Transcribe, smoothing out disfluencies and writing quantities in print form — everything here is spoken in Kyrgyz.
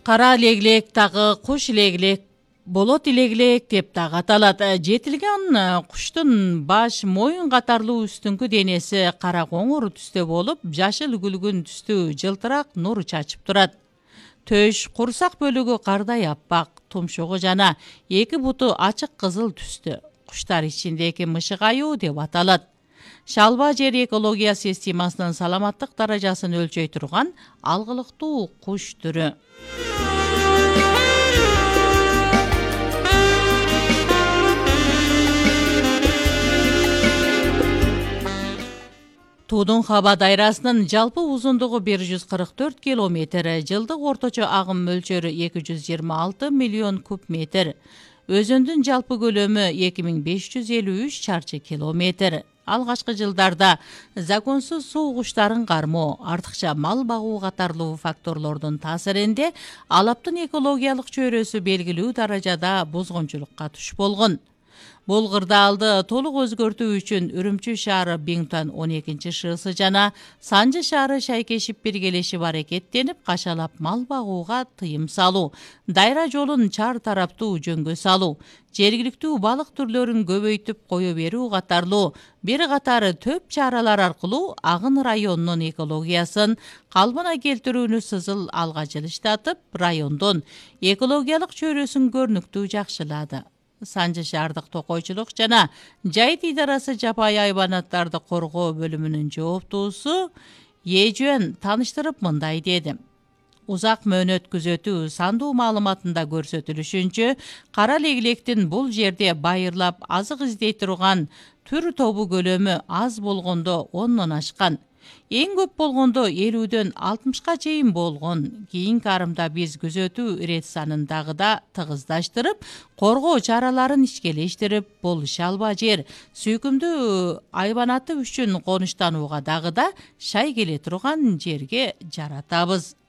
Кара леглек дагы куш леглек, болот илеглек деп дагы аталат. Жетилген куштун баш, моюн катарлуу үстүңкү денеси кара коңур түстө болуп, жашыл күлгүн түстүү жылтырак нур чачып турат. Төш, курсак бөлүгү кардай аппак, тумшугу жана эки буту ачык кызыл түстө. Куштар ичиндеги мышык аюу деп аталат. Шалба жер экология системасынын саламаттык даражасын өлчөй турган алгылыктуу куш түрү. Туудун хаба дайрасынын жалпы узундугу 144 километр, жылдык орточо агым мөлчөрү 226 миллион куб метр. Өзөндүн жалпы көлөмү 2553 чарчы километр. Алгачкы жылдарда законсуз суу куштарын кармоо, артыкча мал багуу катарлуу факторлордун таасиринде алаптын экологиялык чөйрөсү белгилүү даражада бузгунчулукка туш болгон. Бул кырдаалды толук өзгөртүү үчүн Үрүмчү шаары Бингтон 12-шысы жана Санжы шаары шайкешип биргелешип аракеттенип, кашалап мал багууга тыйым салуу, дайра жолун чар тараптуу жөнгө салуу, жергиликтүү балык түрлөрүн көбөйтүп кое берүү катарлуу бир катары төп чаралар аркылуу Агын районунун экологиясын калыбына келтирүүнү сызыл алга жылыштатып, райондун экологиялык чөйрөсүн көрүнүктүү жакшылады. Санжы шаардык токойчулук жана жайыт идарасы жапайы айбанаттарды коргоо бөлүмүнүн жооптуусу Ежөн тааныштырып мындай деди. Узак мөөнөт күзөтүү сандуу маалыматында көрсөтүлүшүнчө, кара леглектин бул жерде байырлап азык издей турган түр тобу көлөмү аз болгондо 10-дон ашкан. Эң көп болгондо 50-дөн 60-ка чейин болгон. Кийинки арымда биз күзөтүү ирет санын дагы да тыгыздаштырып, коргоо чараларын ишкелештирип, бул шалба жер сүйкүмдүү айбанаты үчүн конуштанууга дагы да шай келе турган жерге жаратабыз.